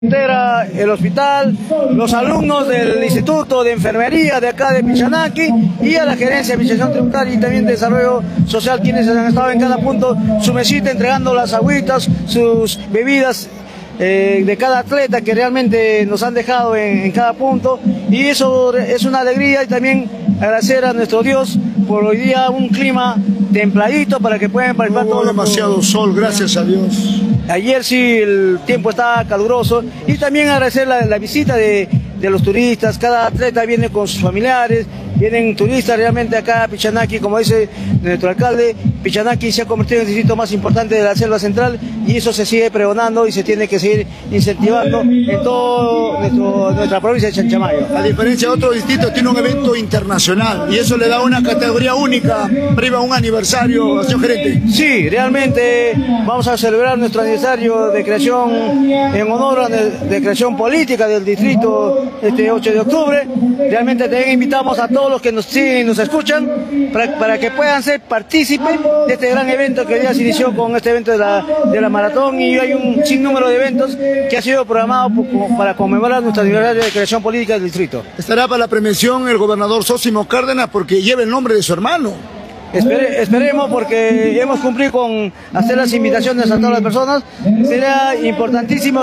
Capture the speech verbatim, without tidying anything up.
El hospital, los alumnos del Instituto de Enfermería de acá de Pichanaki y a la Gerencia de Administración Tributaria y también de Desarrollo Social, quienes han estado en cada punto su mesita entregando las agüitas, sus bebidas eh, de cada atleta que realmente nos han dejado en, en cada punto, y eso es una alegría. Y también agradecer a nuestro Dios por hoy día un clima templadito para que puedan participar. No hubo demasiado los... sol, gracias a Dios. Ayer sí el tiempo estaba caluroso, y también agradecer la, la visita de, de los turistas. Cada atleta viene con sus familiares, vienen turistas realmente acá a Pichanaki. Como dice nuestro alcalde, Pichanaki se ha convertido en el distrito más importante de la selva central, y eso se sigue pregonando y se tiene que seguir incentivando en toda nuestra provincia de Chanchamayo. A diferencia de otros distritos, tiene un evento internacional y eso le da una categoría única, prima un aniversario, señor gerente. Sí, realmente vamos a celebrar nuestro aniversario de creación en honor a de, de creación política del distrito este ocho de octubre. Realmente también invitamos a todos los que nos siguen y nos escuchan para, para que puedan ser partícipes de este gran evento que hoy día se inició con este evento de la, de la maratón, y hay un sinnúmero de eventos que ha sido programado para conmemorar nuestro aniversario de creación política del distrito. Estará para la premiación el gobernador Zósimo Cárdenas porque lleva el nombre de su hermano. Espere, esperemos, porque hemos cumplido con hacer las invitaciones a todas las personas. Sería importantísimo